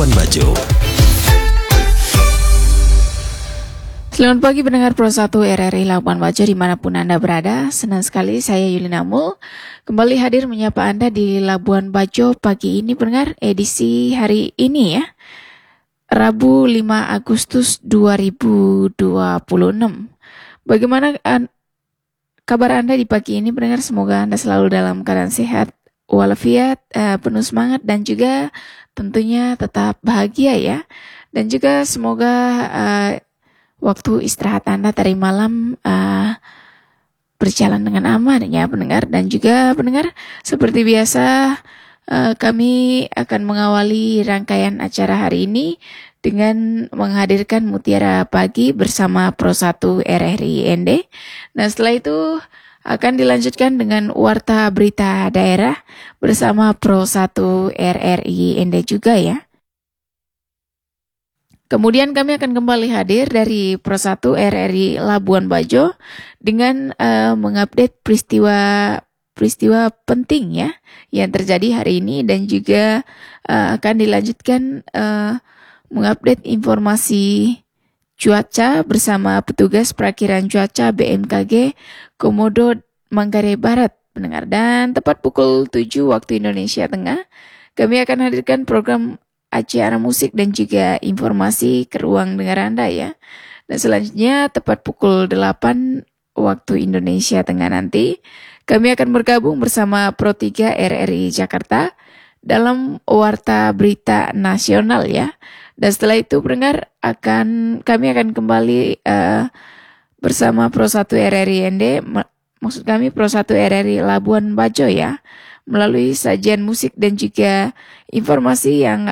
Labuan Bajo. Selamat pagi pendengar Pro 1 RRI Labuan Bajo dimanapun Anda berada. Senang sekali saya Yulina Mul kembali hadir menyapa Anda di Labuan Bajo pagi ini pendengar, edisi hari ini ya, Rabu 5 Agustus 2026. Bagaimana kabar Anda di pagi ini pendengar? Semoga Anda selalu dalam keadaan sehat walafiat, penuh semangat dan juga tentunya tetap bahagia ya. Dan juga semoga waktu istirahat Anda tadi malam berjalan dengan aman ya pendengar. Dan juga pendengar, seperti biasa kami akan mengawali rangkaian acara hari ini dengan menghadirkan Mutiara Pagi bersama Pro 1 RRI ND. Nah setelah itu akan dilanjutkan dengan Warta Berita Daerah bersama Pro 1 RRI ND juga ya. Kemudian kami akan kembali hadir dari Pro 1 RRI Labuan Bajo dengan mengupdate peristiwa penting ya yang terjadi hari ini, dan juga akan dilanjutkan mengupdate informasi cuaca bersama petugas perakiran cuaca BMKG Komodo Manggarai Barat pendengar. Dan tepat pukul 7 waktu Indonesia Tengah kami akan hadirkan program acara musik dan juga informasi ke ruang dengar Anda ya. Dan selanjutnya tepat pukul 8 waktu Indonesia Tengah nanti kami akan bergabung bersama Pro 3 RRI Jakarta dalam Warta Berita Nasional ya. Dan setelah itu pendengar kami akan kembali bersama Pro 1 RRI ND, maksud kami Pro 1 RRI Labuan Bajo ya, melalui sajian musik dan juga informasi yang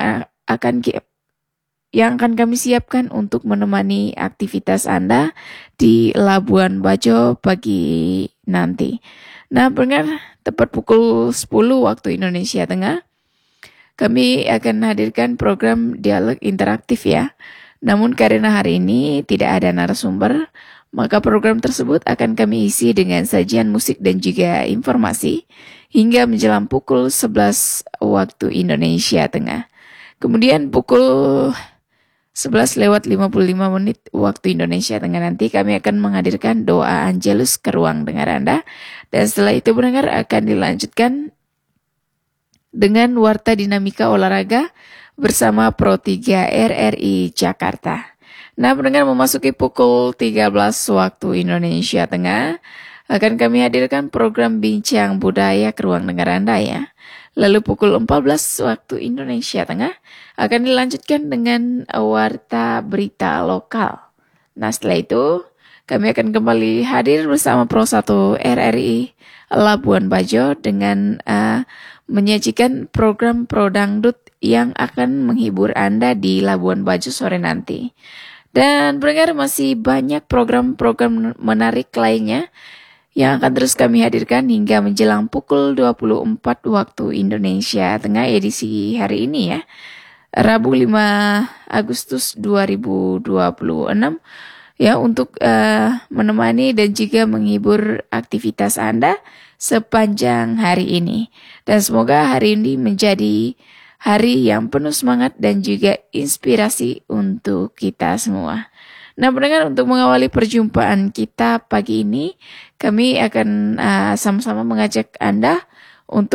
akan kami siapkan untuk menemani aktivitas Anda di Labuan Bajo pagi nanti. Nah pendengar, tepat pukul 10 waktu Indonesia Tengah kami akan hadirkan program dialog interaktif ya. Namun karena hari ini tidak ada narasumber, maka program tersebut akan kami isi dengan sajian musik dan juga informasi hingga menjelang pukul 11 waktu Indonesia Tengah. Kemudian pukul 11 lewat 55 menit waktu Indonesia Tengah nanti kami akan menghadirkan doa Angelus ke ruang dengar Anda. Dan setelah itu pendengar akan dilanjutkan dengan Warta Dinamika Olahraga bersama Pro 3 RRI Jakarta. Nah pendengar, memasuki pukul 13 waktu Indonesia Tengah akan kami hadirkan program Bincang Budaya ke ruang dengar Anda ya. Lalu pukul 14 waktu Indonesia Tengah akan dilanjutkan dengan Warta Berita Lokal. Nah setelah itu kami akan kembali hadir bersama Pro 1 RRI Labuan Bajo dengan menyajikan program Pro Dangdut yang akan menghibur Anda di Labuan Bajo sore nanti. Dan pendengar, masih banyak program-program menarik lainnya yang akan terus kami hadirkan hingga menjelang pukul 24 waktu Indonesia Tengah edisi hari ini ya, Rabu 5 Agustus 2026 ya, untuk menemani dan juga menghibur aktivitas Anda sepanjang hari ini. Dan semoga hari ini menjadi hari yang penuh semangat dan juga inspirasi untuk kita semua. Nah pendengar, untuk mengawali perjumpaan kita pagi ini, kami akan sama-sama mengajak Anda untuk